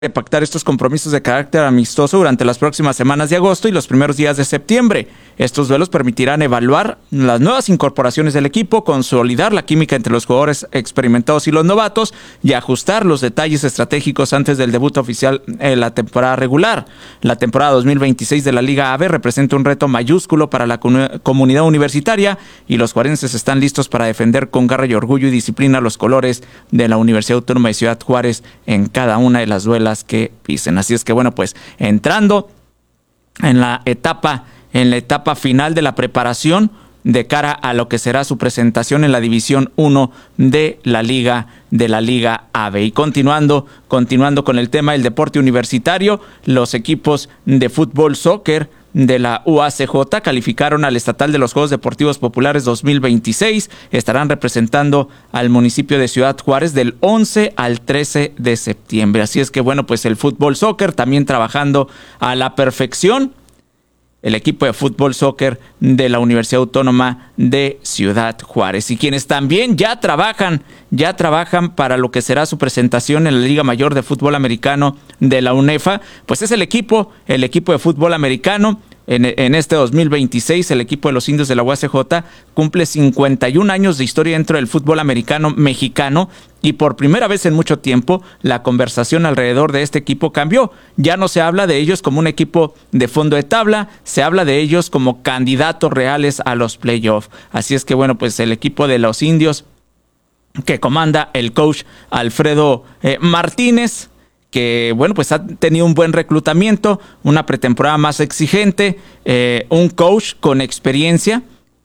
de pactar estos compromisos de carácter amistoso durante las próximas semanas de agosto y los primeros días de septiembre. Estos duelos permitirán evaluar las nuevas incorporaciones del equipo, consolidar la química entre los jugadores experimentados y los novatos y ajustar los detalles estratégicos antes del debut oficial en la temporada regular. La temporada 2026 de la Liga AVE representa un reto mayúsculo para la comunidad universitaria y los juarenses están listos para defender con garra y orgullo y disciplina los colores de la Universidad Autónoma de Ciudad Juárez en cada una de las duelas que pisen. Así es que bueno, pues entrando en la etapa final de la preparación de cara a lo que será su presentación en la División 1 de la Liga AVE. Y continuando con el tema del deporte universitario, los equipos de fútbol soccer de la UACJ calificaron al estatal de los Juegos Deportivos Populares 2026. Estarán representando al municipio de Ciudad Juárez del 11 al 13 de septiembre. Así es que bueno, pues el fútbol soccer también trabajando a la perfección. El equipo de fútbol soccer de la Universidad Autónoma de Ciudad Juárez. Y quienes también ya trabajan para lo que será su presentación en la Liga Mayor de Fútbol Americano de la UNEFA, pues es el equipo de fútbol americano. En este 2026, el equipo de los indios de la UACJ cumple 51 años de historia dentro del fútbol americano mexicano y por primera vez en mucho tiempo la conversación alrededor de este equipo cambió. Ya no se habla de ellos como un equipo de fondo de tabla, se habla de ellos como candidatos reales a los playoffs. Así es que bueno, pues el equipo de los indios que comanda el coach Alfredo Martínez, que bueno, pues ha tenido un buen reclutamiento, una pretemporada más exigente, un coach con experiencia,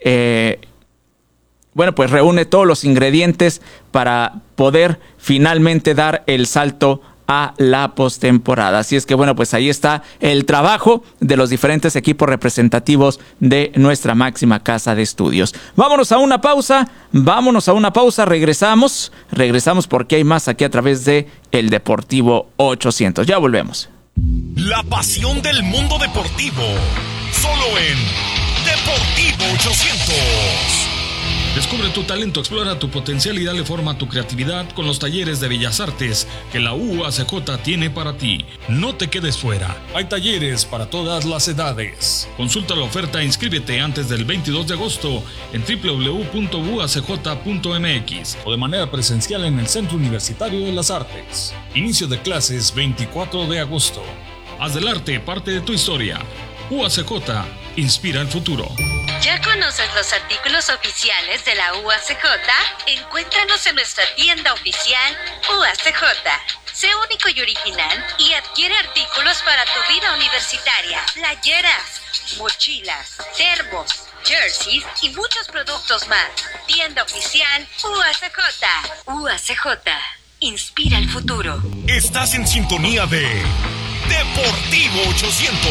bueno, pues reúne todos los ingredientes para poder finalmente dar el salto a la postemporada. Así es que bueno, pues ahí está el trabajo de los diferentes equipos representativos de nuestra máxima casa de estudios. Vámonos a una pausa, regresamos porque hay más aquí a través de El Deportivo 800. Ya volvemos. La pasión del mundo deportivo, solo en Deportivo 800. Descubre tu talento, explora tu potencial y dale forma a tu creatividad con los talleres de Bellas Artes que la UACJ tiene para ti. No te quedes fuera. Hay talleres para todas las edades. Consulta la oferta e inscríbete antes del 22 de agosto en www.uacj.mx o de manera presencial en el Centro Universitario de las Artes. Inicio de clases 24 de agosto. Haz del arte parte de tu historia. UACJ inspira el futuro. ¿Ya conoces los artículos oficiales de la UACJ? Encuéntranos en nuestra tienda oficial UACJ. Sé único y original y adquiere artículos para tu vida universitaria. Playeras, mochilas, termos, jerseys y muchos productos más. Tienda oficial UACJ. UACJ inspira el futuro. Estás en sintonía de Deportivo 800.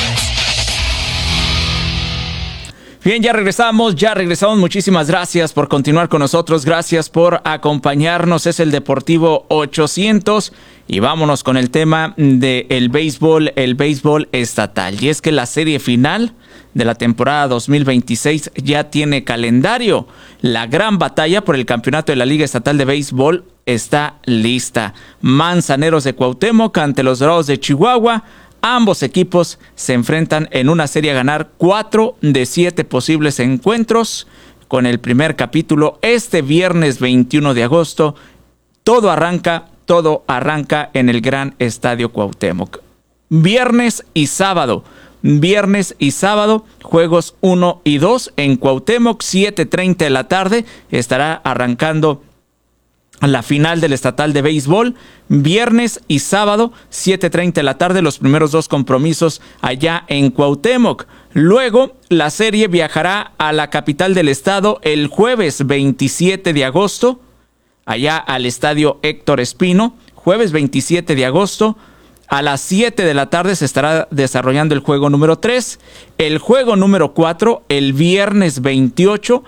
Bien, ya regresamos. Muchísimas gracias por continuar con nosotros. Gracias por acompañarnos. Es el Deportivo 800 y vámonos con el tema del béisbol, el béisbol estatal. Y es que la serie final de la temporada 2026 ya tiene calendario. La gran batalla por el campeonato de la Liga Estatal de Béisbol está lista. Manzaneros de Cuauhtémoc ante los Dorados de Chihuahua. Ambos equipos se enfrentan en una serie a ganar 4 de 7 posibles encuentros. Con el primer capítulo este viernes 21 de agosto. Todo arranca en el Gran Estadio Cuauhtémoc. Viernes y sábado, juegos 1 y 2 en Cuauhtémoc, 7:30 de la tarde. Estará arrancando la final del estatal de béisbol, viernes y sábado, 7:30 de la tarde, los primeros dos compromisos allá en Cuauhtémoc. Luego, la serie viajará a la capital del estado el jueves 27 de agosto, allá al estadio Héctor Espino, jueves 27 de agosto. A las 7 de la tarde se estará desarrollando el juego número 3. El juego número 4, el viernes 28,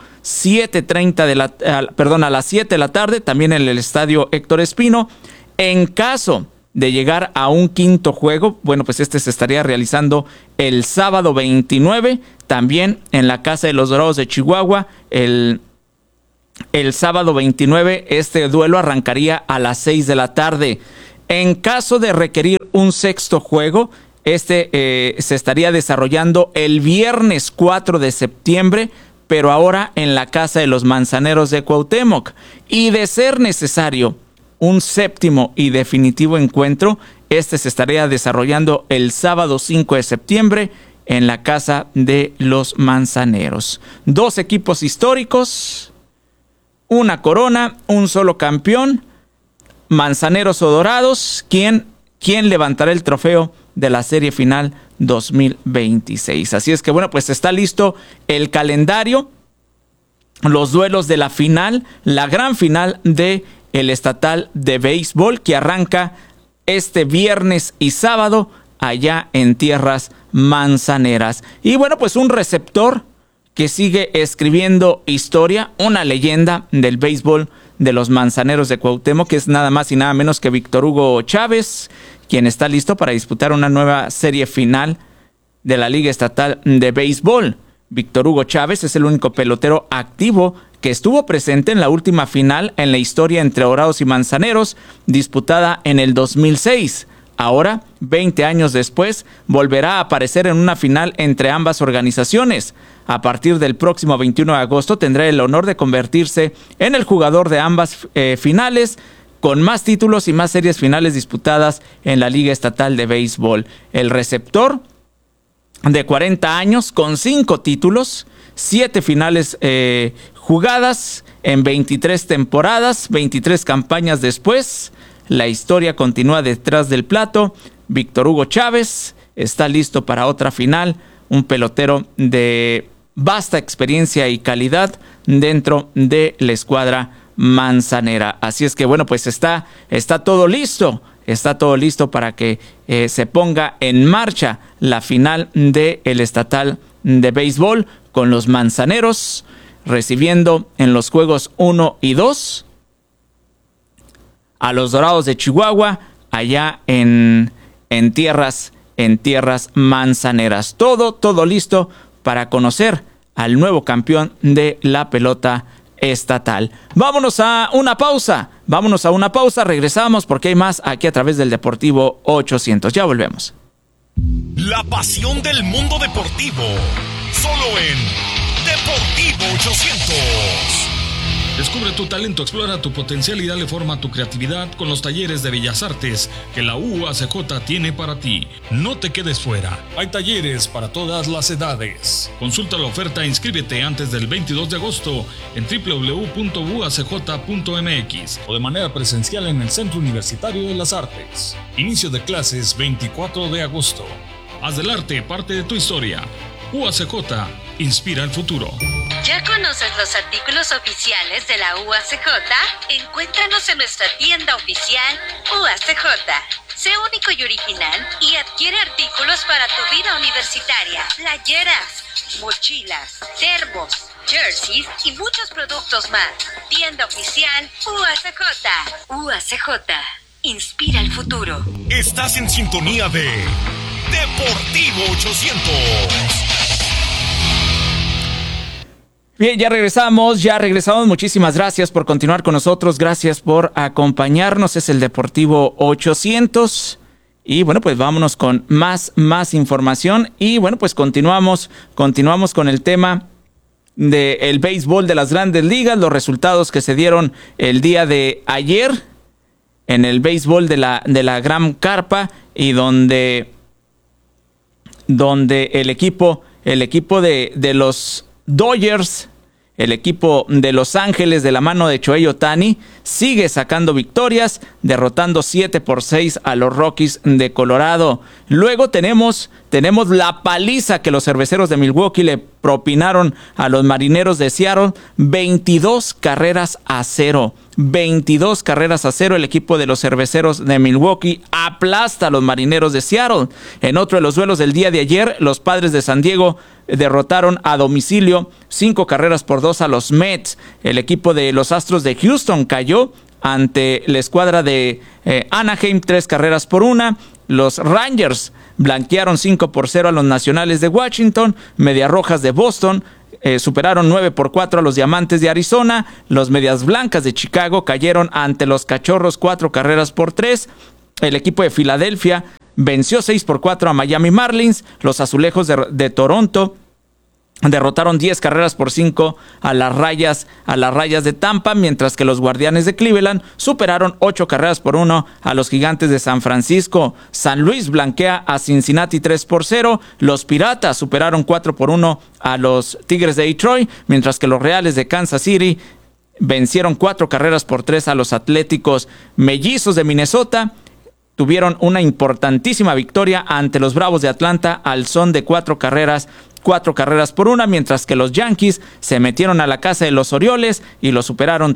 a las 7 de la tarde, también en el estadio Héctor Espino. En caso de llegar a un quinto juego, bueno, pues este se estaría realizando el sábado 29, también en la Casa de los Dorados de Chihuahua. El sábado 29, este duelo arrancaría a las 6 de la tarde. En caso de requerir un sexto juego, se estaría desarrollando el viernes 4 de septiembre, pero ahora en la casa de los Manzaneros de Cuauhtémoc. Y de ser necesario un séptimo y definitivo encuentro, se estaría desarrollando el sábado 5 de septiembre en la casa de los Manzaneros. 2 equipos históricos, una corona, un solo campeón, Manzaneros o Dorados. ¿Quién levantará el trofeo de la serie final 2026? Así es que bueno, pues está listo el calendario, los duelos de la final, la gran final de el estatal de béisbol que arranca este viernes y sábado allá en tierras manzaneras. Y bueno, pues un receptor que sigue escribiendo historia, una leyenda del béisbol de los Manzaneros de Cuauhtémoc, que es nada más y nada menos que Víctor Hugo Chávez, quien está listo para disputar una nueva serie final de la Liga Estatal de Béisbol. Víctor Hugo Chávez es el único pelotero activo que estuvo presente en la última final en la historia entre Dorados y Manzaneros, disputada en el 2006. Ahora, 20 años después, volverá a aparecer en una final entre ambas organizaciones. A partir del próximo 21 de agosto tendrá el honor de convertirse en el jugador de ambas finales, con más títulos y más series finales disputadas en la Liga Estatal de Béisbol. El receptor de 40 años, con 5 títulos, 7 finales jugadas en 23 temporadas, 23 campañas después. La historia continúa detrás del plato. Víctor Hugo Chávez está listo para otra final, un pelotero de vasta experiencia y calidad dentro de la escuadra manzanera. Así es que bueno, pues está todo listo. Está todo listo para que se ponga en marcha la final del estatal de béisbol, con los Manzaneros recibiendo en los juegos 1 y 2 a los Dorados de Chihuahua, allá en tierras manzaneras. Todo listo para conocer al nuevo campeón de la pelota estatal. Vámonos a una pausa, regresamos porque hay más aquí a través del Deportivo 800. Ya volvemos. La pasión del mundo deportivo, solo en Deportivo 800. Descubre tu talento, explora tu potencial y dale forma a tu creatividad con los talleres de Bellas Artes que la UACJ tiene para ti. No te quedes fuera. Hay talleres para todas las edades. Consulta la oferta e inscríbete antes del 22 de agosto en www.uacj.mx o de manera presencial en el Centro Universitario de las Artes. Inicio de clases 24 de agosto. Haz del arte parte de tu historia. UACJ inspira el futuro. ¿Ya conoces los artículos oficiales de la UACJ? Encuéntranos en nuestra tienda oficial UACJ. Sé único y original y adquiere artículos para tu vida universitaria. Playeras, mochilas, termos, jerseys y muchos productos más. Tienda oficial UACJ. UACJ inspira el futuro. Estás en sintonía de Deportivo 800. Bien, ya regresamos. Muchísimas gracias por continuar con nosotros. Gracias por acompañarnos. Es el Deportivo 800. Y bueno, pues vámonos con más información. Y bueno, pues continuamos con el tema del béisbol de las Grandes Ligas. Los resultados que se dieron el día de ayer en el béisbol de la Gran Carpa, y donde el equipo de los Dodgers, el equipo de Los Ángeles de la mano de Shohei Ohtani, sigue sacando victorias, derrotando 7-6 a los Rockies de Colorado. Luego tenemos la paliza que los Cerveceros de Milwaukee le propinaron a los Marineros de Seattle, 22-0. 22-0. El equipo de los Cerveceros de Milwaukee aplasta a los Marineros de Seattle. En otro de los duelos del día de ayer, los Padres de San Diego derrotaron a domicilio 5-2 a los Mets. El equipo de los Astros de Houston cayó ante la escuadra de Anaheim 3-1. Los Rangers blanquearon 5-0 a los Nacionales de Washington. Medias Rojas de Boston superaron 9-4 a los Diamantes de Arizona. Los Medias Blancas de Chicago cayeron ante los Cachorros 4-3. el equipo de Filadelfia venció 6-4 a Miami Marlins. Los Azulejos de Toronto derrotaron 10-5 a las rayas de Tampa, mientras que los Guardianes de Cleveland superaron 8-1 a los Gigantes de San Francisco. San Luis blanquea a Cincinnati 3-0. Los Piratas superaron 4-1 a los Tigres de Detroit, mientras que los Reales de Kansas City vencieron 4-3 a los Atléticos. Mellizos de Minnesota tuvieron una importantísima victoria ante los Bravos de Atlanta al son de 4-1, mientras que los Yankees se metieron a la casa de los Orioles y los superaron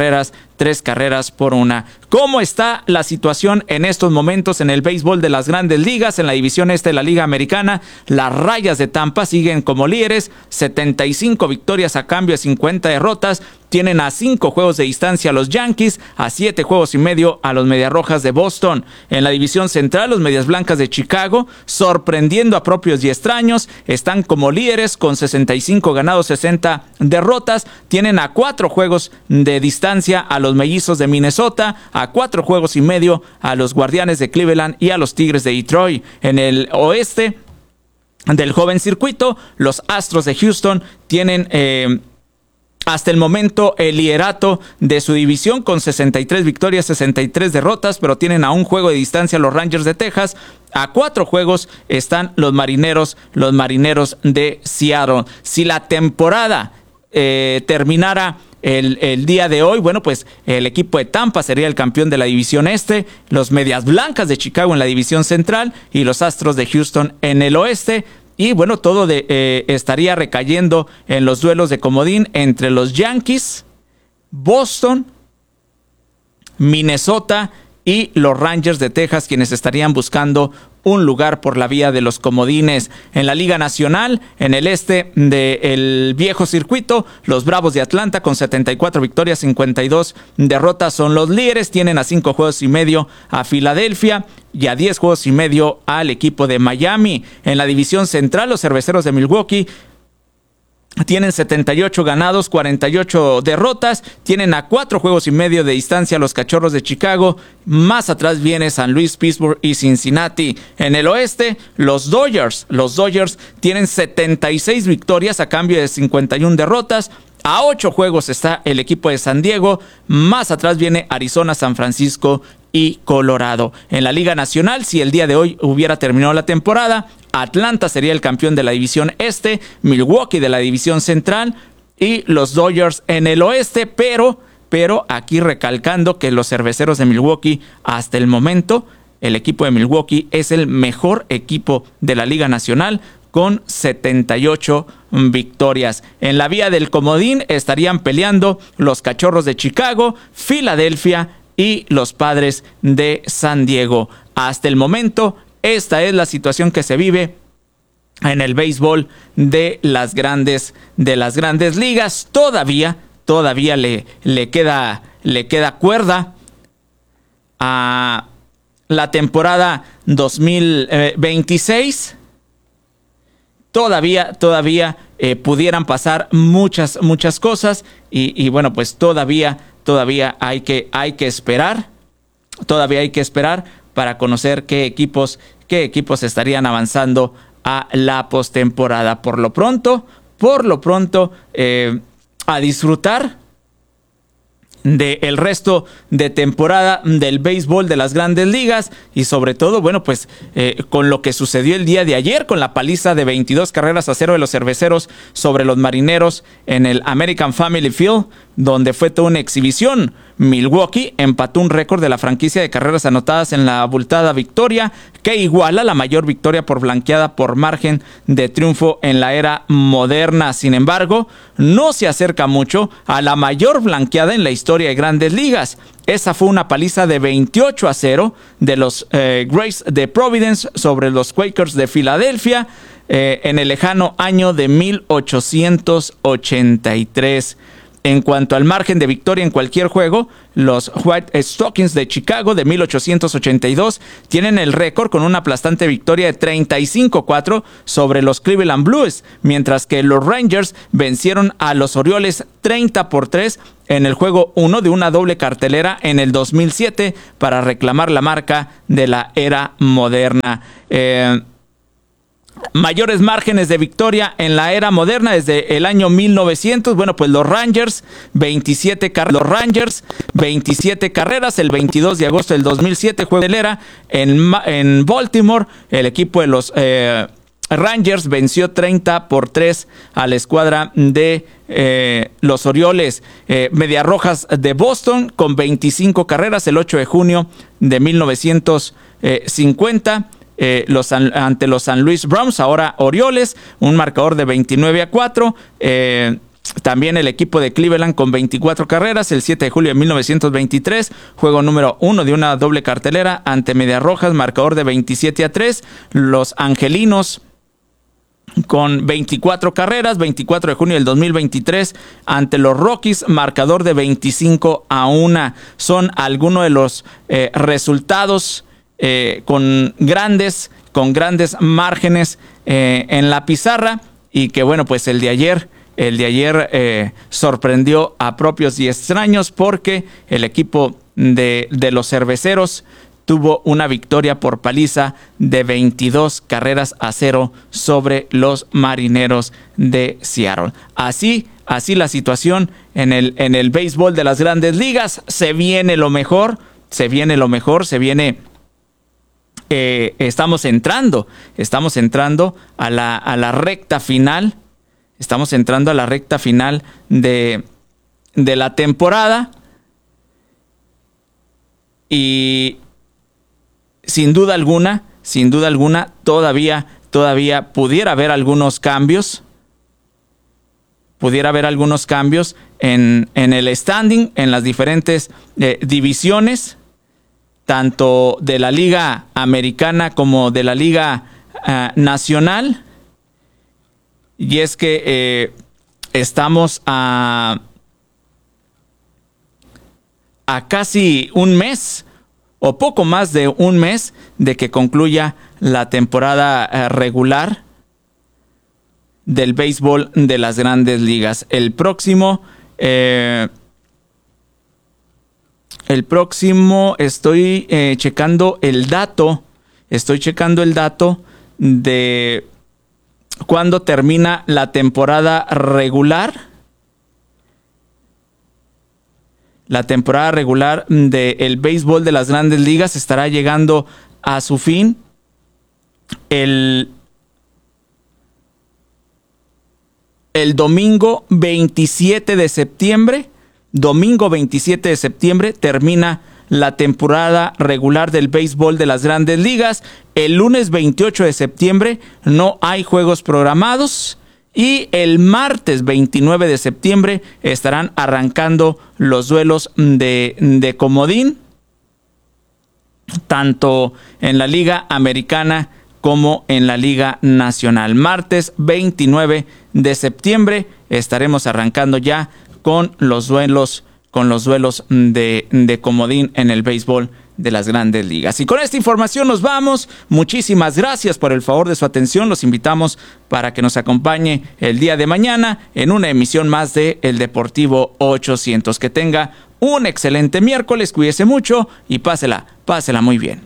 3-1. ¿Cómo está la situación en estos momentos en el béisbol de las Grandes Ligas? En la división este de la Liga Americana, las Rayas de Tampa siguen como líderes, 75 victorias a cambio de 50 derrotas. Tienen a 5 juegos de distancia a los Yankees, a 7 juegos y medio a los Mediarrojas de Boston. En la división central, los Medias Blancas de Chicago, sorprendiendo a propios y extraños, están como líderes con 65 ganados, 60 derrotas. Tienen a 4 juegos de distancia a los Mellizos de Minnesota, a 4 juegos y medio a los Guardianes de Cleveland y a los Tigres de Detroit. En el oeste del joven circuito, los Astros de Houston tienen hasta el momento el liderato de su división con 63 victorias, 63 derrotas, pero tienen a un juego de distancia los Rangers de Texas. A 4 juegos están los marineros de Seattle. Si la temporada terminara el día de hoy, bueno, pues el equipo de Tampa sería el campeón de la división este, los Medias Blancas de Chicago en la división central y los Astros de Houston en el oeste. Y bueno, todo estaría recayendo en los duelos de comodín entre los Yankees, Boston, Minnesota y los Rangers de Texas, quienes estarían buscando un lugar por la vía de los comodines. En la Liga Nacional, en el este del viejo circuito, los Bravos de Atlanta con 74 victorias, 52 derrotas son los líderes. Tienen a 5 juegos y medio a Filadelfia y a 10 juegos y medio al equipo de Miami. En la división central, los Cerveceros de Milwaukee tienen 78 ganados, 48 derrotas. Tienen a 4 juegos y medio de distancia los Cachorros de Chicago. Más atrás viene San Luis, Pittsburgh y Cincinnati. En el oeste, los Dodgers tienen 76 victorias a cambio de 51 derrotas. A 8 juegos está el equipo de San Diego. Más atrás viene Arizona, San Francisco y Colorado. En la Liga Nacional, si el día de hoy hubiera terminado la temporada, Atlanta sería el campeón de la división este, Milwaukee de la división central y los Dodgers en el oeste, pero aquí recalcando que los Cerveceros de Milwaukee, hasta el momento, el equipo de Milwaukee es el mejor equipo de la Liga Nacional con 78 victorias. En la vía del comodín estarían peleando los Cachorros de Chicago, Filadelfia y los Padres de San Diego. Hasta el momento, esta es la situación que se vive en el béisbol de las grandes ligas. Todavía le queda cuerda a la temporada 2026. Todavía pudieran pasar muchas cosas y bueno, pues todavía hay que esperar. Todavía hay que esperar para conocer qué equipos estarían avanzando a la postemporada. Por lo pronto, a disfrutar del resto de temporada del béisbol de las grandes ligas y sobre todo, bueno, pues con lo que sucedió el día de ayer con la paliza de 22-0 de los Cerveceros sobre los Marineros en el American Family Field, donde fue toda una exhibición. Milwaukee empató un récord de la franquicia de carreras anotadas en la abultada victoria, que iguala la mayor victoria por blanqueada por margen de triunfo en la era moderna. Sin embargo, no se acerca mucho a la mayor blanqueada en la historia de Grandes Ligas. Esa fue una paliza de 28-0 de los Grays de Providence sobre los Quakers de Filadelfia en el lejano año de 1883. En cuanto al margen de victoria en cualquier juego, los White Stockings de Chicago de 1882 tienen el récord con una aplastante victoria de 35-4 sobre los Cleveland Blues, mientras que los Rangers vencieron a los Orioles 30-3 en el juego 1 de una doble cartelera en el 2007 para reclamar la marca de la era moderna. Mayores márgenes de victoria en la era moderna desde el año 1900. Bueno, pues los Rangers, 27 carreras. El 22 de agosto del 2007, juego de era en Baltimore. El equipo de los Rangers venció 30-3 a la escuadra de los Orioles. Medias Rojas de Boston con 25 carreras el 8 de junio de 1950. Ante los San Luis Browns, ahora Orioles, un marcador de 29-4. También el equipo de Cleveland con 24 carreras el 7 de julio de 1923, juego número 1 de una doble cartelera ante Medias Rojas, marcador de 27-3. Los Angelinos con 24 carreras, 24 de junio del 2023, ante los Rockies, marcador de 25-1. Son algunos de los resultados con grandes márgenes en la pizarra, y que bueno, pues el de ayer sorprendió a propios y extraños, porque el equipo de los Cerveceros tuvo una victoria por paliza de 22-0 sobre los Marineros de Seattle. Así la situación en el béisbol de las Grandes Ligas. Se viene lo mejor. Estamos entrando a la recta final. Estamos entrando a la recta final de la temporada. Y sin duda alguna, todavía pudiera haber algunos cambios. En el standing, en las diferentes divisiones, tanto de la Liga Americana como de la Liga Nacional. Y es que estamos a casi un mes, o poco más de un mes, de que concluya la temporada regular del béisbol de las Grandes Ligas. El próximo estoy checando el dato de cuándo termina la temporada regular. La temporada regular del béisbol de las Grandes Ligas estará llegando a su fin el domingo 27 de septiembre. Domingo 27 de septiembre termina la temporada regular del béisbol de las Grandes Ligas. El lunes 28 de septiembre no hay juegos programados. Y el martes 29 de septiembre estarán arrancando los duelos de comodín, tanto en la Liga Americana como en la Liga Nacional. Martes 29 de septiembre estaremos arrancando ya con los duelos de comodín en el béisbol de las Grandes Ligas. Y con esta información nos vamos. Muchísimas gracias por el favor de su atención. Los invitamos para que nos acompañe el día de mañana en una emisión más de El Deportivo 800. Que tenga un excelente miércoles, cuídese mucho y pásela muy bien.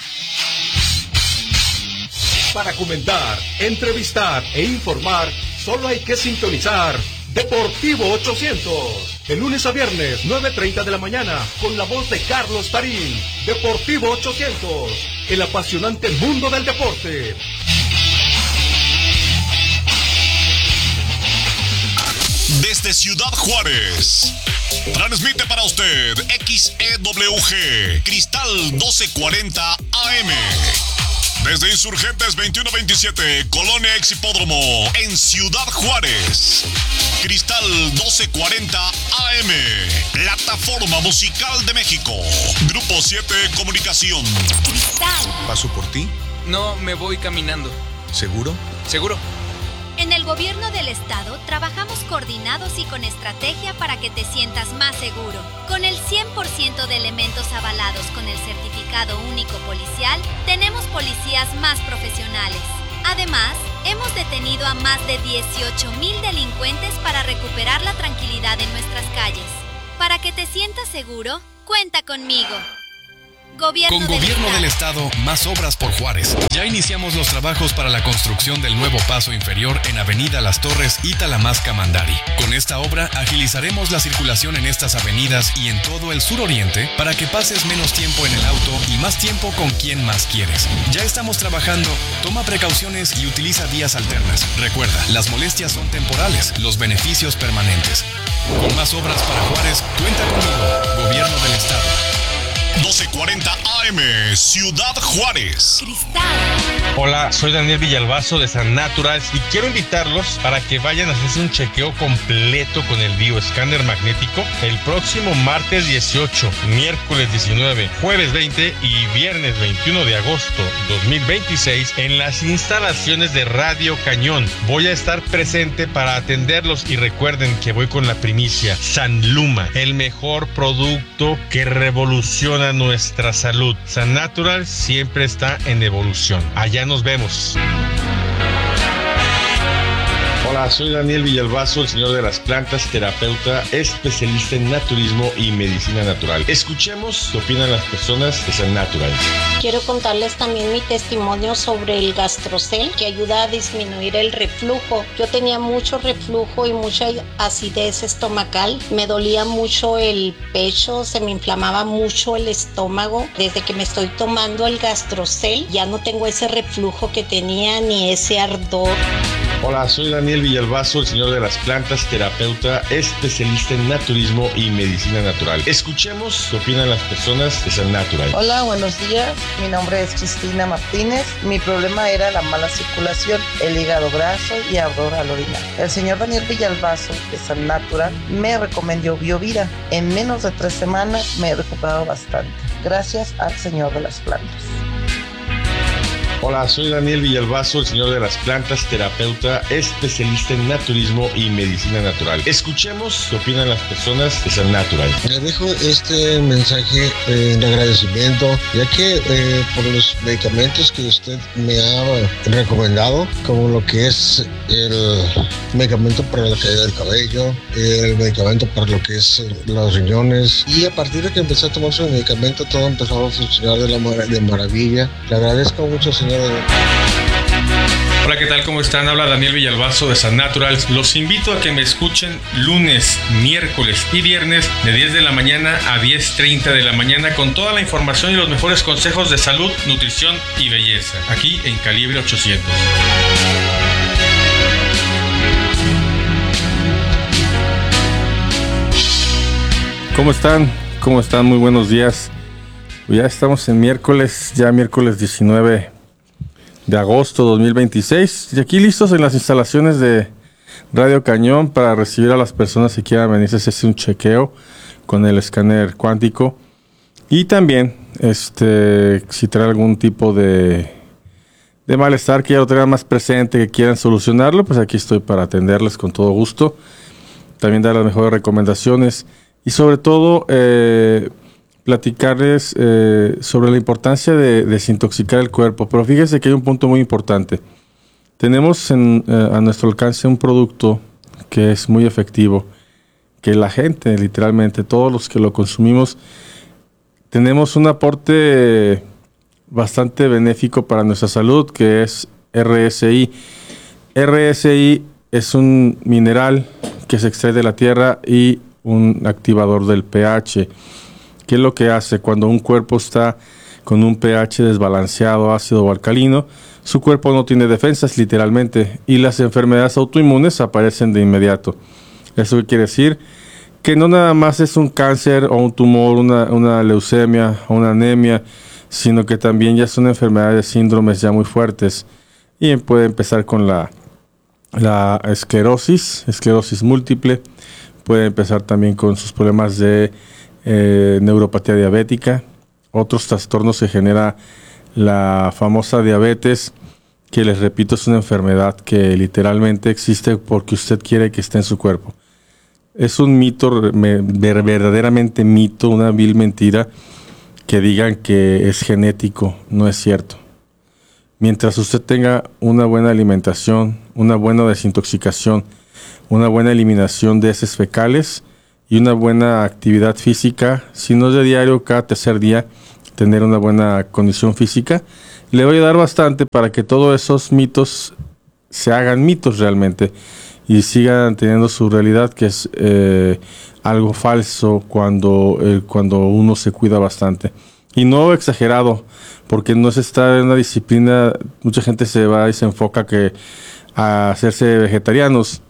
Para comentar, entrevistar e informar, solo hay que sintonizar Deportivo 800. De lunes a viernes, 9:30 de la mañana, con la voz de Carlos Tarín. Deportivo 800, el apasionante mundo del deporte. Desde Ciudad Juárez, transmite para usted XEWG, Cristal 1240 AM. Desde Insurgentes 2127, Colonia Ex Hipódromo, en Ciudad Juárez. Cristal 1240 AM, Plataforma Musical de México. Grupo 7 Comunicación. Cristal. ¿Paso por ti? No, me voy caminando. ¿Seguro? ¿Seguro? En el gobierno del estado trabajamos coordinados y con estrategia para que te sientas más seguro. Con el 100% de elementos avalados con el certificado único policial, tenemos policías más profesionales. Además, hemos detenido a más de 18,000 delincuentes para recuperar la tranquilidad en nuestras calles. Para que te sientas seguro, cuenta conmigo. Con Gobierno del Estado, más obras por Juárez. Ya iniciamos los trabajos para la construcción del nuevo paso inferior en Avenida Las Torres y Talamasca-Mandari. Con esta obra agilizaremos la circulación en estas avenidas y en todo el suroriente para que pases menos tiempo en el auto y más tiempo con quien más quieres. Ya estamos trabajando, toma precauciones y utiliza vías alternas. Recuerda, las molestias son temporales, los beneficios permanentes. Con más obras para Juárez, cuenta conmigo, Gobierno del Estado. 1240 AM, Ciudad Juárez. Cristal. Hola, soy Daniel Villalbazo de San Naturals y quiero invitarlos para que vayan a hacerse un chequeo completo con el bioescáner magnético el próximo martes 18, miércoles 19, jueves 20 y viernes 21 de agosto 2026 en las instalaciones de Radio Cañón. Voy a estar presente para atenderlos y recuerden que voy con la primicia San Luma, el mejor producto que revoluciona nuestra salud. San Natural siempre está en evolución. Allá nos vemos. Hola, soy Daniel Villalbazo, el señor de las plantas, terapeuta, especialista en naturismo y medicina natural. Escuchemos qué opinan las personas de San Natural. Quiero contarles también mi testimonio sobre el Gastrocel, que ayuda a disminuir el reflujo. Yo tenía mucho reflujo y mucha acidez estomacal. Me dolía mucho el pecho, se me inflamaba mucho el estómago. Desde que me estoy tomando el Gastrocel, ya no tengo ese reflujo que tenía ni ese ardor. Hola, soy Daniel Villalbazo, el señor de las plantas, terapeuta, especialista en naturismo y medicina natural. Escuchemos qué opinan las personas de San Natural. Hola, buenos días. Mi nombre es Cristina Martínez. Mi problema era la mala circulación, el hígado graso y ardor al orinar. El señor Daniel Villalbazo de San Natural me recomendó Biovida. En menos de 3 semanas me he recuperado bastante. Gracias al señor de las plantas. Hola, soy Daniel Villalbazo, el señor de las plantas, terapeuta, especialista en naturismo y medicina natural. Escuchemos qué opinan las personas de San Natural. Le dejo este mensaje de agradecimiento, ya que por los medicamentos que usted me ha recomendado, como lo que es el medicamento para la caída del cabello, el medicamento para lo que es los riñones, y a partir de que empecé a tomar su medicamento, todo empezó a funcionar de maravilla. Le agradezco mucho, señor. Hola, ¿qué tal? ¿Cómo están? Habla Daniel Villalbazo de San Naturals. Los invito a que me escuchen lunes, miércoles y viernes de 10 de la mañana a 10:30 de la mañana con toda la información y los mejores consejos de salud, nutrición y belleza, aquí en Calibre 800. ¿Cómo están? ¿Cómo están? Muy buenos días. Ya estamos en miércoles 19 de agosto 2026 y aquí listos en las instalaciones de Radio Cañón para recibir a las personas que quieran venirse a hacerse un chequeo con el escáner cuántico y también si trae algún tipo de malestar que ya lo tengan más presente, que quieran solucionarlo, pues aquí estoy para atenderles con todo gusto, también dar las mejores recomendaciones y sobre todo platicarles sobre la importancia de desintoxicar el cuerpo. Pero fíjense que hay un punto muy importante. Tenemos a nuestro alcance un producto que es muy efectivo, que la gente, literalmente, todos los que lo consumimos, tenemos un aporte bastante benéfico para nuestra salud, que es RSI. RSI es un mineral que se extrae de la tierra y un activador del pH. ¿Qué es lo que hace? Cuando un cuerpo está con un pH desbalanceado, ácido o alcalino, su cuerpo no tiene defensas, literalmente, y las enfermedades autoinmunes aparecen de inmediato. ¿Eso qué quiere decir? Que no nada más es un cáncer o un tumor, una leucemia o una anemia, sino que también ya son enfermedades, síndromes ya muy fuertes. Y puede empezar con la esclerosis múltiple, puede empezar también con sus problemas de neuropatía diabética, otros trastornos que genera la famosa diabetes, que les repito es una enfermedad que literalmente existe porque usted quiere que esté en su cuerpo. Es un mito, verdaderamente mito, una vil mentira que digan que es genético. No es cierto. Mientras usted tenga una buena alimentación, una buena desintoxicación, una buena eliminación de heces fecales y una buena actividad física, si no es de diario, cada tercer día, tener una buena condición física, le voy a dar bastante para que todos esos mitos se hagan mitos realmente y sigan teniendo su realidad, que es algo falso cuando uno se cuida bastante. Y no exagerado, porque no se está en una disciplina, mucha gente se va y se enfoca a hacerse vegetarianos,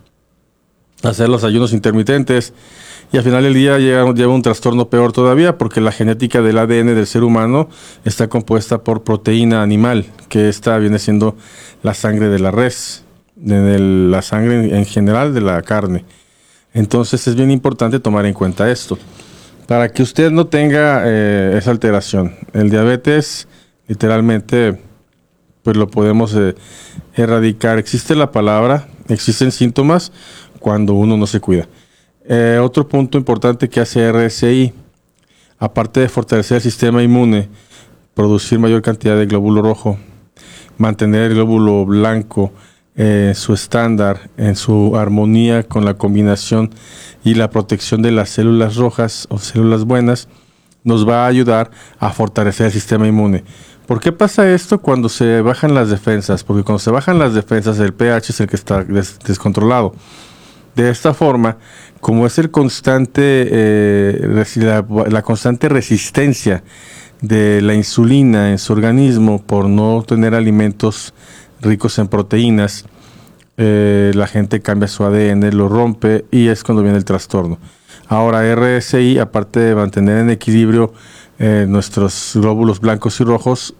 a hacer los ayunos intermitentes, y al final del día lleva un trastorno peor todavía, porque la genética del ADN del ser humano está compuesta por proteína animal, que esta viene siendo la sangre de la res, la sangre en general de la carne. Entonces es bien importante tomar en cuenta esto, para que usted no tenga esa alteración. El diabetes, literalmente, pues lo podemos erradicar. Existe la palabra, existen síntomas cuando uno no se cuida. Otro punto importante que hace RSI, aparte de fortalecer el sistema inmune, producir mayor cantidad de glóbulo rojo, mantener el glóbulo blanco su estándar, en su armonía con la combinación y la protección de las células rojas o células buenas, nos va a ayudar a fortalecer el sistema inmune. ¿Por qué pasa esto cuando se bajan las defensas? Porque cuando se bajan las defensas, el pH es el que está descontrolado. De esta forma, como es el constante, la constante resistencia de la insulina en su organismo por no tener alimentos ricos en proteínas, la gente cambia su ADN, lo rompe y es cuando viene el trastorno. Ahora, RSI, aparte de mantener en equilibrio nuestros glóbulos blancos y rojos,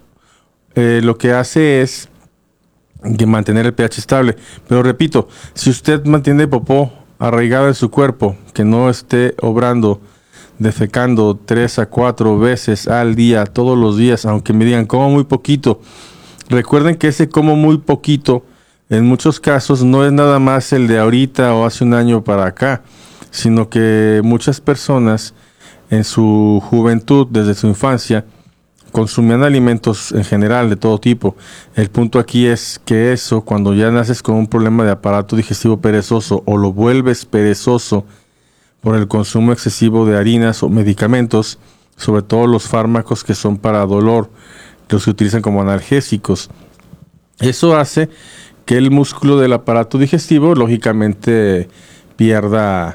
lo que hace es que mantener el pH estable. Pero repito, si usted mantiene popó arraigado en su cuerpo, que no esté obrando, defecando 3 a 4 veces al día, todos los días, aunque me digan como muy poquito, recuerden que ese como muy poquito en muchos casos no es nada más el de ahorita o hace un año para acá, sino que muchas personas en su juventud, desde su infancia, consumían alimentos en general de todo tipo. El punto aquí es que eso, cuando ya naces con un problema de aparato digestivo perezoso o lo vuelves perezoso por el consumo excesivo de harinas o medicamentos, sobre todo los fármacos que son para dolor, los que utilizan como analgésicos, eso hace que el músculo del aparato digestivo lógicamente pierda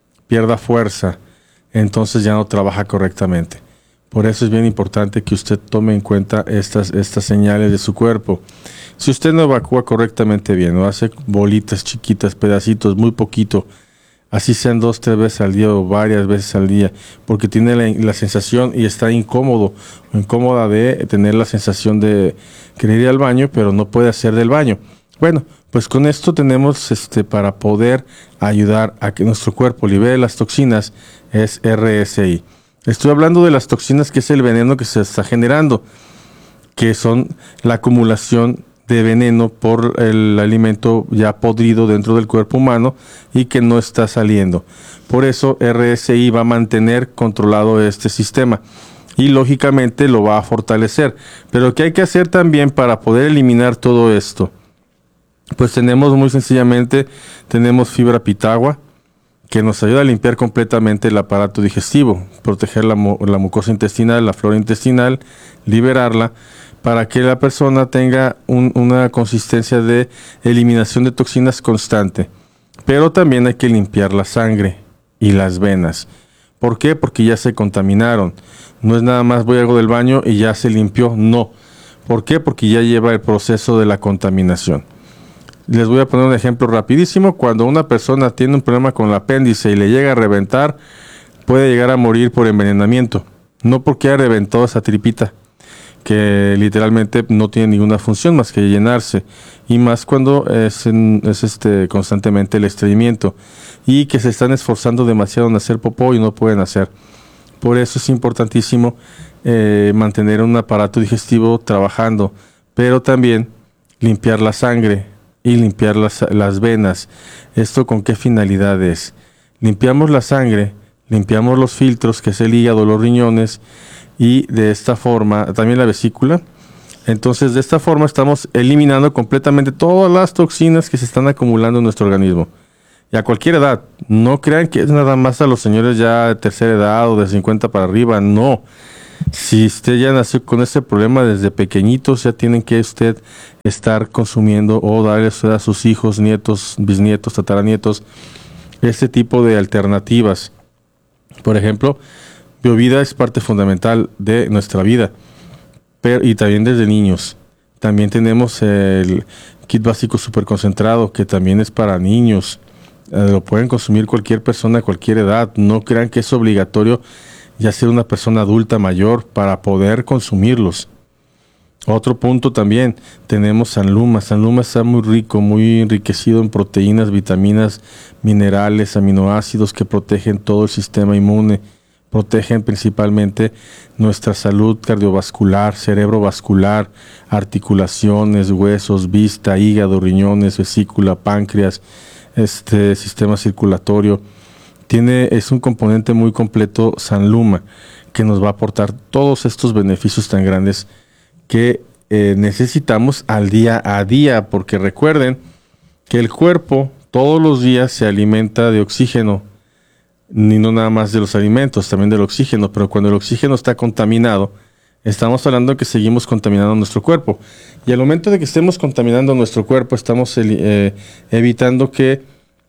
fuerza, entonces ya no trabaja correctamente. Por eso es bien importante que usted tome en cuenta estas señales de su cuerpo. Si usted no evacúa correctamente bien, o hace bolitas chiquitas, pedacitos, muy poquito, así sean 2, 3 veces al día o varias veces al día, porque tiene la sensación y está incómodo o incómoda de tener la sensación de querer ir al baño, pero no puede hacer del baño. Bueno, pues con esto tenemos para poder ayudar a que nuestro cuerpo libere las toxinas, es RSI. Estoy hablando de las toxinas, que es el veneno que se está generando, que son la acumulación de veneno por el alimento ya podrido dentro del cuerpo humano y que no está saliendo. Por eso RSI va a mantener controlado este sistema y lógicamente lo va a fortalecer. Pero ¿qué hay que hacer también para poder eliminar todo esto? Pues tenemos muy sencillamente, tenemos fibra pitagua, que nos ayuda a limpiar completamente el aparato digestivo, proteger la mucosa intestinal, la flora intestinal, liberarla, para que la persona tenga una consistencia de eliminación de toxinas constante. Pero también hay que limpiar la sangre y las venas. ¿Por qué? Porque ya se contaminaron. No es nada más voy a algo del baño y ya se limpió, no. ¿Por qué? Porque ya lleva el proceso de la contaminación. Les voy a poner un ejemplo rapidísimo. Cuando una persona tiene un problema con el apéndice y le llega a reventar, puede llegar a morir por envenenamiento. No porque haya reventado esa tripita, que literalmente no tiene ninguna función más que llenarse. Y más cuando es constantemente el estreñimiento. Y que se están esforzando demasiado en hacer popó y no pueden hacer. Por eso es importantísimo mantener un aparato digestivo trabajando. Pero también limpiar la sangre y limpiar las venas. ¿Esto con qué finalidad es? Limpiamos la sangre, limpiamos los filtros, que es el hígado, los riñones, y de esta forma, también la vesícula. Entonces, de esta forma estamos eliminando completamente todas las toxinas que se están acumulando en nuestro organismo. Y a cualquier edad. No crean que es nada más a los señores ya de tercera edad o de 50 para arriba. No. Si usted ya nació con ese problema desde pequeñitos, ya tienen que usted estar consumiendo o darle a sus hijos, nietos, bisnietos, tataranietos, este tipo de alternativas. Por ejemplo, BioVida es parte fundamental de nuestra vida, y también desde niños. También tenemos el kit básico super concentrado, que también es para niños. Lo pueden consumir cualquier persona a cualquier edad. No crean que es obligatorio ya ser una persona adulta mayor para poder consumirlos. Otro punto también, tenemos Sanluma. Sanluma está muy rico, muy enriquecido en proteínas, vitaminas, minerales, aminoácidos que protegen todo el sistema inmune. Protegen principalmente nuestra salud cardiovascular, cerebrovascular, articulaciones, huesos, vista, hígado, riñones, vesícula, páncreas, sistema circulatorio. Es un componente muy completo Sanluma, que nos va a aportar todos estos beneficios tan grandes que necesitamos al día a día, porque recuerden que el cuerpo todos los días se alimenta de oxígeno, ni no nada más de los alimentos, también del oxígeno, pero cuando el oxígeno está contaminado, estamos hablando de que seguimos contaminando nuestro cuerpo. Y al momento de que estemos contaminando nuestro cuerpo, estamos evitando que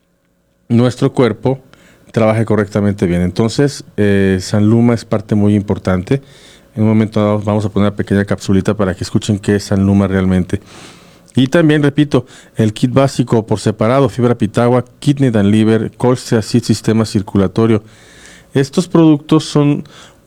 nuestro cuerpo trabaje correctamente bien. Entonces, Sanluma es parte muy importante. En un momento vamos a poner una pequeña capsulita para que escuchen qué es Sanluma realmente. Y también, repito, el kit básico por separado, fibra pitagua, kidney and liver, colchicine, sistema circulatorio. Estos productos son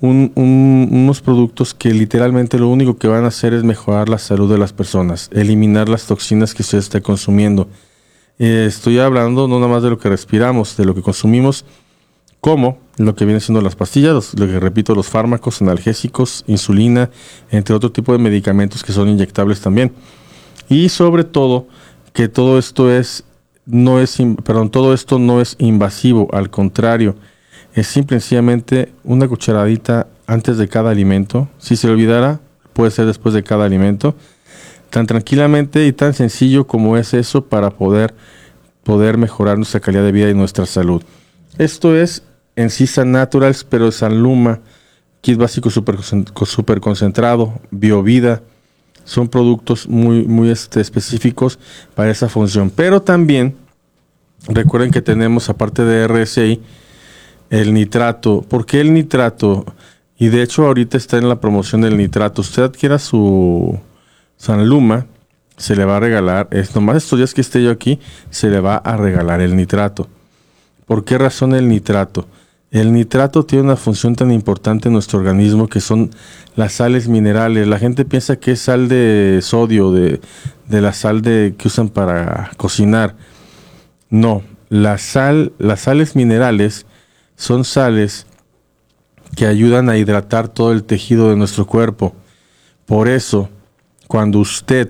unos productos que literalmente lo único que van a hacer es mejorar la salud de las personas, eliminar las toxinas que usted esté consumiendo. Estoy hablando no nada más de lo que respiramos, de lo que consumimos, como lo que vienen siendo las pastillas, lo que repito, los fármacos, analgésicos, insulina, entre otro tipo de medicamentos que son inyectables también. Y sobre todo, que todo esto no es invasivo, al contrario, es simplemente una cucharadita antes de cada alimento. Si se le olvidara, puede ser después de cada alimento. Tan tranquilamente y tan sencillo como es eso para poder mejorar nuestra calidad de vida y nuestra salud. Esto es en sí San Naturals, pero Sanluma, kit básico super concentrado, BioVida, son productos muy específicos para esa función. Pero también recuerden que tenemos, aparte de RSI, el nitrato. ¿Por qué el nitrato? Y de hecho ahorita está en la promoción del nitrato. Usted adquiera su Sanluma, se le va a regalar, nomás estos días que esté yo aquí, se le va a regalar el nitrato. ¿Por qué razón el nitrato? El nitrato tiene una función tan importante en nuestro organismo, que son las sales minerales. La gente piensa que es sal de sodio, de la sal que usan para cocinar. No, las sales minerales son sales que ayudan a hidratar todo el tejido de nuestro cuerpo. Por eso, cuando usted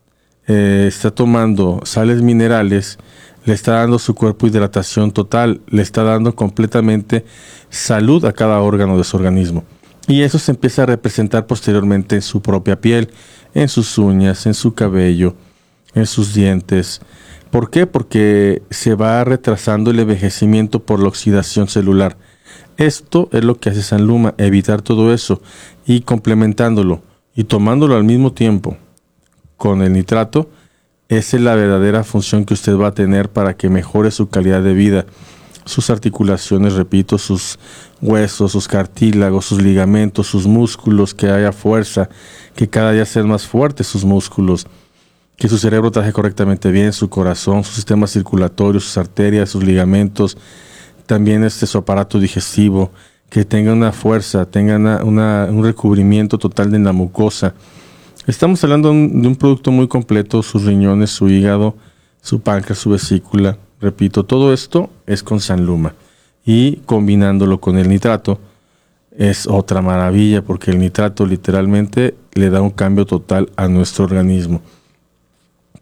está tomando sales minerales, le está dando a su cuerpo hidratación total, le está dando completamente salud a cada órgano de su organismo. Y eso se empieza a representar posteriormente en su propia piel, en sus uñas, en su cabello, en sus dientes. ¿Por qué? Porque se va retrasando el envejecimiento por la oxidación celular. Esto es lo que hace Sanluma, evitar todo eso, y complementándolo y tomándolo al mismo tiempo con el nitrato. Esa es la verdadera función que usted va a tener para que mejore su calidad de vida, sus articulaciones, repito, sus huesos, sus cartílagos, sus ligamentos, sus músculos, que haya fuerza, que cada día sean más fuertes sus músculos, que su cerebro trabaje correctamente bien, su corazón, su sistema circulatorio, sus arterias, sus ligamentos, también su aparato digestivo, que tenga una fuerza, tenga un recubrimiento total de la mucosa. Estamos hablando de un producto muy completo, sus riñones, su hígado, su páncreas, su vesícula. Repito, todo esto es con Sanluma. Y combinándolo con el nitrato es otra maravilla, porque el nitrato literalmente le da un cambio total a nuestro organismo.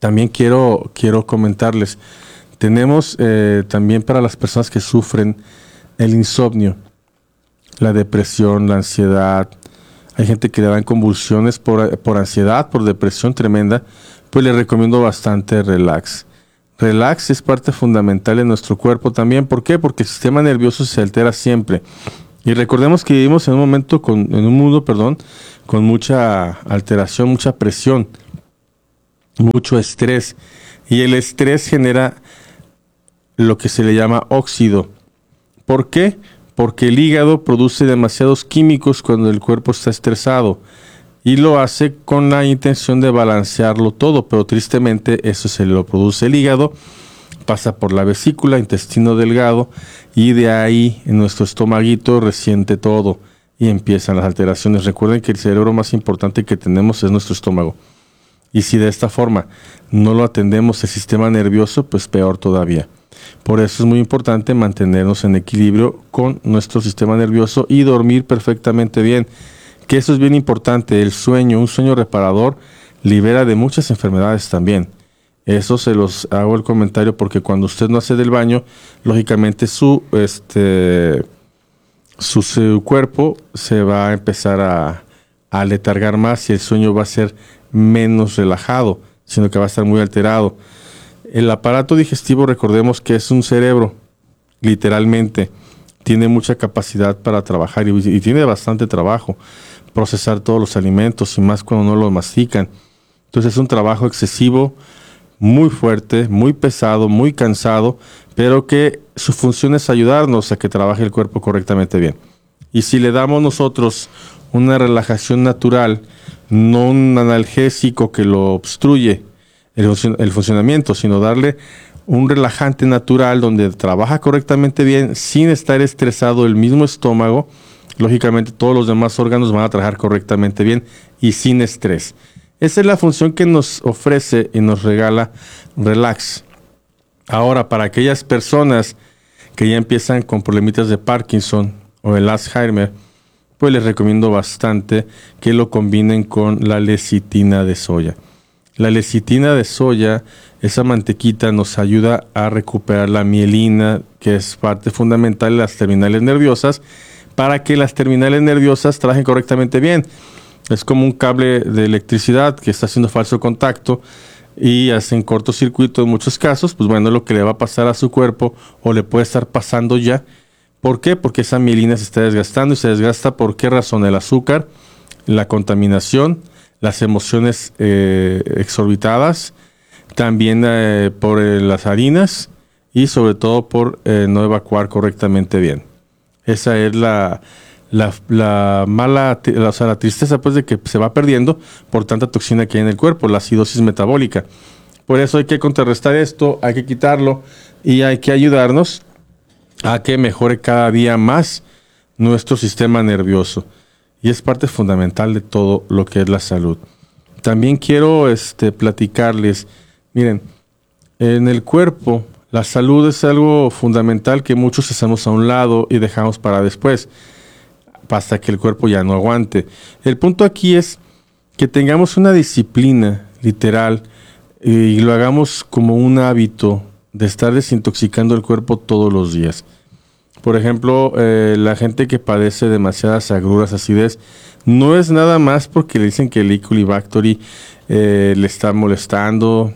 También quiero comentarles, tenemos también para las personas que sufren el insomnio, la depresión, la ansiedad. Hay gente que le dan convulsiones por ansiedad, por depresión tremenda. Pues les recomiendo bastante Relax. Relax es parte fundamental en nuestro cuerpo también. ¿Por qué? Porque el sistema nervioso se altera siempre. Y recordemos que vivimos en un mundo con mucha alteración, mucha presión, mucho estrés. Y el estrés genera lo que se le llama óxido. ¿Por qué? Porque el hígado produce demasiados químicos cuando el cuerpo está estresado y lo hace con la intención de balancearlo todo, pero tristemente eso se lo produce el hígado, pasa por la vesícula, intestino delgado y de ahí en nuestro estomaguito resiente todo y empiezan las alteraciones. Recuerden que el cerebro más importante que tenemos es nuestro estómago y si de esta forma no lo atendemos el sistema nervioso, pues peor todavía. Por eso es muy importante mantenernos en equilibrio con nuestro sistema nervioso y dormir perfectamente bien. Que eso es bien importante. El sueño, un sueño reparador, libera de muchas enfermedades también. Eso se los hago el comentario porque cuando usted no hace del baño, lógicamente su cuerpo se va a empezar a letargar más y el sueño va a ser menos relajado, sino que va a estar muy alterado. El aparato digestivo, recordemos que es un cerebro, literalmente. Tiene mucha capacidad para trabajar y tiene bastante trabajo. Procesar todos los alimentos y más cuando no los mastican. Entonces es un trabajo excesivo, muy fuerte, muy pesado, muy cansado, pero que su función es ayudarnos a que trabaje el cuerpo correctamente bien. Y si le damos nosotros una relajación natural, no un analgésico que lo obstruye, el funcionamiento, sino darle un relajante natural donde trabaja correctamente bien sin estar estresado el mismo estómago, lógicamente todos los demás órganos van a trabajar correctamente bien y sin estrés. Esa es la función que nos ofrece y nos regala Relax. Ahora, para aquellas personas que ya empiezan con problemitas de Parkinson o el Alzheimer, pues les recomiendo bastante que lo combinen con la lecitina de soya. La lecitina de soya, esa mantequita nos ayuda a recuperar la mielina, que es parte fundamental de las terminales nerviosas, para que las terminales nerviosas trabajen correctamente bien. Es como un cable de electricidad que está haciendo falso contacto y hacen cortocircuito en muchos casos. Pues bueno, lo que le va a pasar a su cuerpo o le puede estar pasando ya. ¿Por qué? Porque esa mielina se está desgastando y se desgasta. ¿Por qué razón? El azúcar, la contaminación, las emociones exorbitadas, también por las harinas y sobre todo por no evacuar correctamente bien. Esa es la tristeza pues de que se va perdiendo por tanta toxina que hay en el cuerpo, la acidosis metabólica. Por eso hay que contrarrestar esto, hay que quitarlo y hay que ayudarnos a que mejore cada día más nuestro sistema nervioso. Y es parte fundamental de todo lo que es la salud. También quiero platicarles, miren, en el cuerpo la salud es algo fundamental que muchos hacemos a un lado y dejamos para después, hasta que el cuerpo ya no aguante. El punto aquí es que tengamos una disciplina literal y lo hagamos como un hábito de estar desintoxicando el cuerpo todos los días. Por ejemplo, la gente que padece demasiadas agruras, acidez, no es nada más porque le dicen que el E. coli bacteria le está molestando.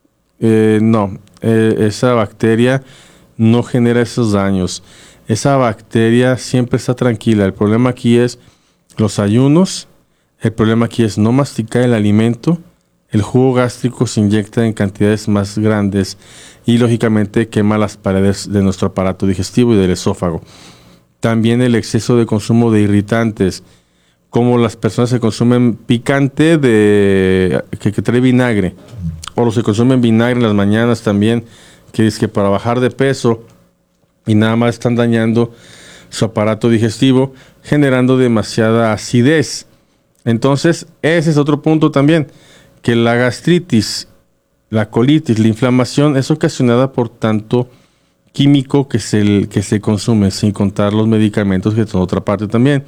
Esa bacteria no genera esos daños. Esa bacteria siempre está tranquila. El problema aquí es los ayunos. El problema aquí es no masticar el alimento. El jugo gástrico se inyecta en cantidades más grandes y lógicamente quema las paredes de nuestro aparato digestivo y del esófago. También el exceso de consumo de irritantes, como las personas que consumen picante que trae vinagre, o los que consumen vinagre en las mañanas también, que es que para bajar de peso y nada más están dañando su aparato digestivo, generando demasiada acidez. Entonces, ese es otro punto también, que la gastritis, la colitis, la inflamación es ocasionada por tanto químico que se consume, sin contar los medicamentos, que son otra parte también.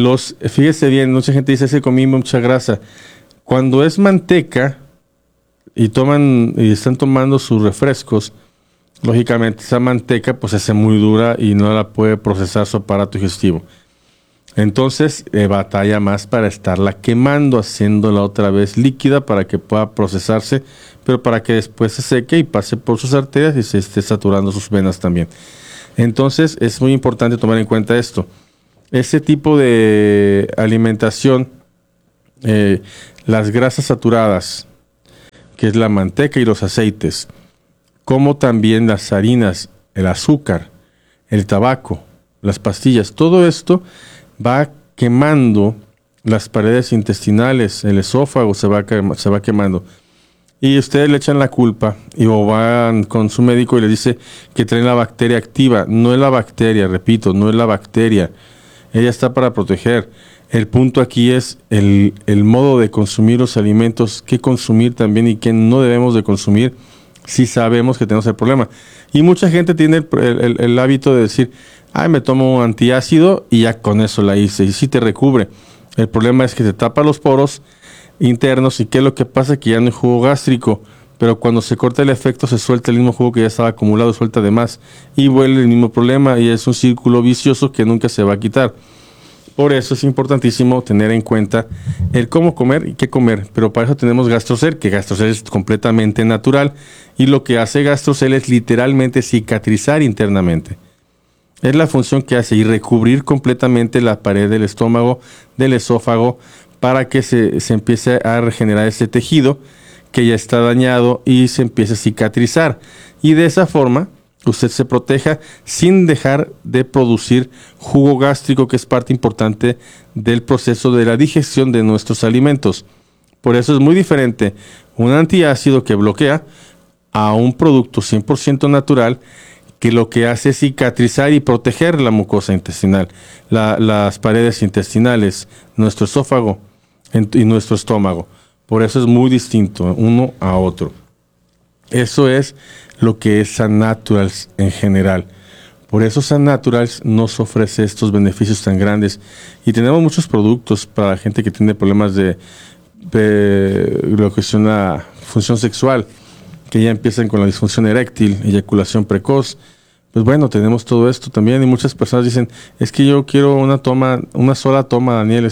Fíjese bien, mucha gente dice que comí mucha grasa. Cuando es manteca, y están tomando sus refrescos, lógicamente esa manteca pues se hace muy dura y no la puede procesar su aparato digestivo. Entonces batalla más para estarla quemando, haciéndola otra vez líquida para que pueda procesarse, pero para que después se seque y pase por sus arterias y se esté saturando sus venas también. Entonces es muy importante tomar en cuenta esto. Ese tipo de alimentación, las grasas saturadas, que es la manteca y los aceites, como también las harinas, el azúcar, el tabaco, las pastillas, todo esto va quemando las paredes intestinales, el esófago se va quemando. Y ustedes le echan la culpa o van con su médico y le dice que traen la bacteria activa. No es la bacteria, repito, no es la bacteria. Ella está para proteger. El punto aquí es el modo de consumir los alimentos, qué consumir también y qué no debemos de consumir si sabemos que tenemos el problema. Y mucha gente tiene el hábito de decir, me tomo un antiácido y ya con eso la hice. Y sí te recubre. El problema es que te tapa los poros internos y qué es lo que pasa, que ya no hay jugo gástrico. Pero cuando se corta el efecto se suelta el mismo jugo que ya estaba acumulado, suelta de más. Y vuelve el mismo problema y es un círculo vicioso que nunca se va a quitar. Por eso es importantísimo tener en cuenta el cómo comer y qué comer. Pero para eso tenemos Gastrocel, que Gastrocel es completamente natural. Y lo que hace Gastrocel es literalmente cicatrizar internamente. Es la función que hace y recubrir completamente la pared del estómago, del esófago, para que se empiece a regenerar ese tejido que ya está dañado y se empiece a cicatrizar. Y de esa forma usted se proteja sin dejar de producir jugo gástrico, que es parte importante del proceso de la digestión de nuestros alimentos. Por eso es muy diferente un antiácido que bloquea a un producto 100% natural que lo que hace es cicatrizar y proteger la mucosa intestinal, las paredes intestinales, nuestro esófago y nuestro estómago. Por eso es muy distinto uno a otro. Eso es lo que es San Naturals en general. Por eso San Naturals nos ofrece estos beneficios tan grandes. Y tenemos muchos productos para la gente que tiene problemas de lo que es una función sexual, que ya empiezan con la disfunción eréctil, eyaculación precoz. Pues bueno, tenemos todo esto también. Y muchas personas dicen, es que yo quiero una sola toma, Daniel,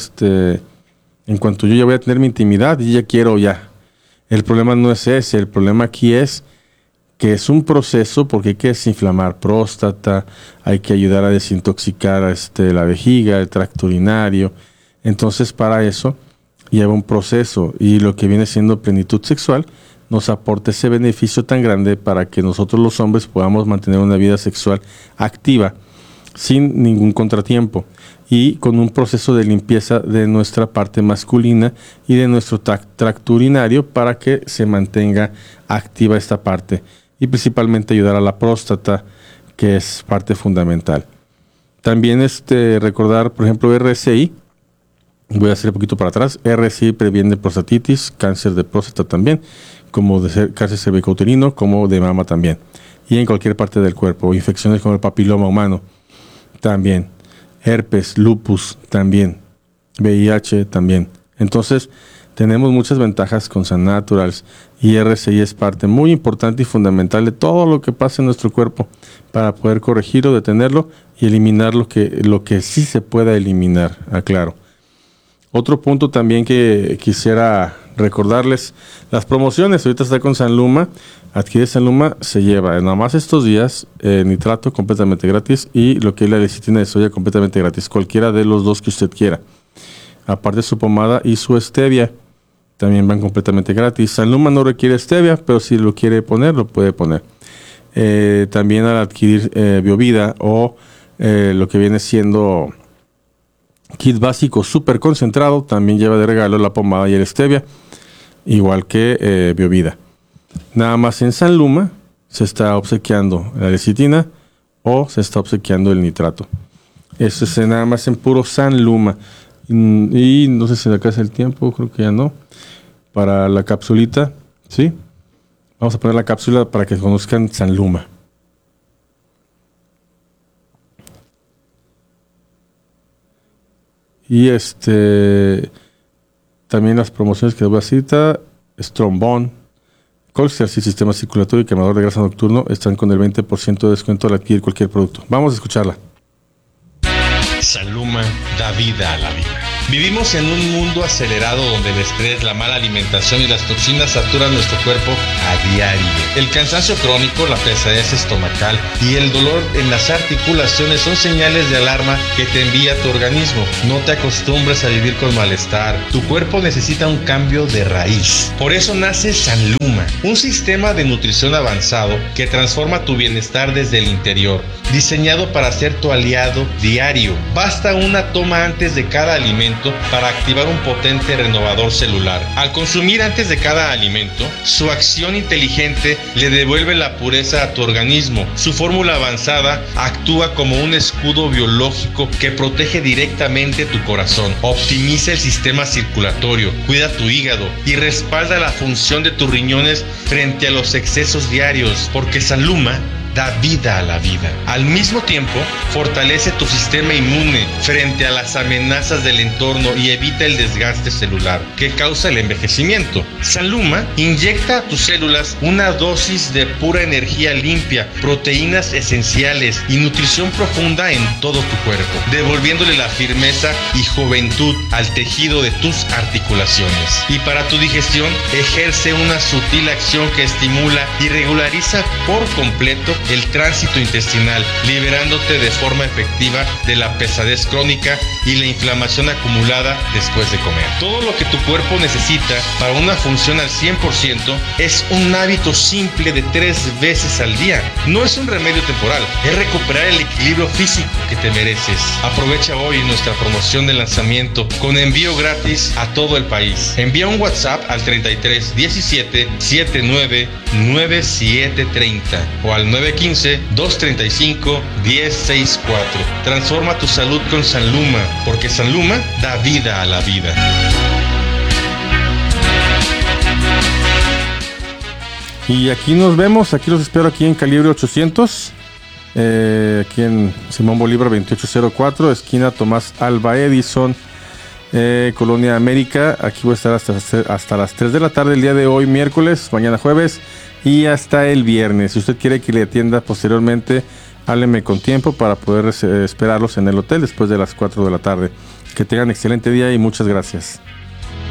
en cuanto yo ya voy a tener mi intimidad y ya quiero ya. El problema no es ese, el problema aquí es que es un proceso, porque hay que desinflamar próstata, hay que ayudar a desintoxicar la vejiga, el tracto urinario. Entonces para eso lleva un proceso, y lo que viene siendo plenitud sexual nos aporta ese beneficio tan grande para que nosotros los hombres podamos mantener una vida sexual activa sin ningún contratiempo y con un proceso de limpieza de nuestra parte masculina y de nuestro tracto urinario para que se mantenga activa esta parte, y principalmente ayudar a la próstata, que es parte fundamental. También recordar, por ejemplo, RCI. Voy a hacer un poquito para atrás. RCI previene prostatitis, cáncer de próstata también, como de cáncer cervicouterino, como de mama también, y en cualquier parte del cuerpo. Infecciones como el papiloma humano también, herpes, lupus también, VIH también. Entonces tenemos muchas ventajas con San Naturals, y RCI es parte muy importante y fundamental de todo lo que pasa en nuestro cuerpo para poder corregirlo, detenerlo y eliminar lo que sí se pueda eliminar, aclaro. Otro punto también que quisiera recordarles, las promociones. Ahorita está con Sanluma. Adquiere Sanluma, se lleva nada más estos días nitrato completamente gratis y lo que es la lecitina de soya completamente gratis, cualquiera de los dos que usted quiera. Aparte su pomada y su stevia también van completamente gratis. Sanluma no requiere stevia, pero si lo quiere poner, lo puede poner. También al adquirir Biovida o lo que viene siendo kit básico súper concentrado, también lleva de regalo la pomada y el stevia, igual que Biovida. Nada más en Sanluma se está obsequiando la lecitina o se está obsequiando el nitrato. Eso es nada más en puro Sanluma. Y no sé si acá es el tiempo, creo que ya no. Para la capsulita, ¿sí? Vamos a poner la cápsula para que conozcan Sanluma. Y también las promociones que les voy a citar, Strombone, Colstersys, sistema circulatorio y quemador de grasa nocturno, están con el 20% de descuento al adquirir cualquier producto. Vamos a escucharla. Sanluma da vida a la vida. Vivimos en un mundo acelerado donde el estrés, la mala alimentación y las toxinas saturan nuestro cuerpo a diario. El cansancio crónico, la pesadez estomacal y el dolor en las articulaciones son señales de alarma que te envía tu organismo. No te acostumbres a vivir con malestar. Tu cuerpo necesita un cambio de raíz. Por eso nace Sanluma, un sistema de nutrición avanzado que transforma tu bienestar desde el interior, diseñado para ser tu aliado diario. Basta una toma antes de cada alimento para activar un potente renovador celular. Al consumir antes de cada alimento, su acción inteligente le devuelve la pureza a tu organismo. Su fórmula avanzada actúa como un escudo biológico que protege directamente tu corazón, optimiza el sistema circulatorio, cuida tu hígado y respalda la función de tus riñones frente a los excesos diarios, porque Sanluma da vida a la vida. Al mismo tiempo, fortalece tu sistema inmune frente a las amenazas del entorno y evita el desgaste celular que causa el envejecimiento. Sanluma inyecta a tus células una dosis de pura energía limpia, proteínas esenciales y nutrición profunda en todo tu cuerpo, devolviéndole la firmeza y juventud al tejido de tus articulaciones. Y para tu digestión, ejerce una sutil acción que estimula y regulariza por completo el tránsito intestinal, liberándote de forma efectiva de la pesadez crónica y la inflamación acumulada después de comer. Todo lo que tu cuerpo necesita para una función al 100% es un hábito simple de 3 veces al día. No es un remedio temporal, es recuperar el equilibrio físico que te mereces. Aprovecha hoy nuestra promoción de lanzamiento con envío gratis a todo el país. Envía un WhatsApp al 33 17 79 9730 o al 915-235-1064. Transforma tu salud con Sanluma, porque Sanluma da vida a la vida. Y aquí nos vemos, aquí los espero aquí en Calibre 800, aquí en Simón Bolívar 2804, esquina Tomás Alva Edison, Colonia América. Aquí voy a estar hasta las 3 de la tarde el día de hoy, miércoles, mañana jueves y hasta el viernes. Si usted quiere que le atienda posteriormente, hábleme con tiempo para poder esperarlos en el hotel después de las 4 de la tarde. Que tengan excelente día y muchas gracias.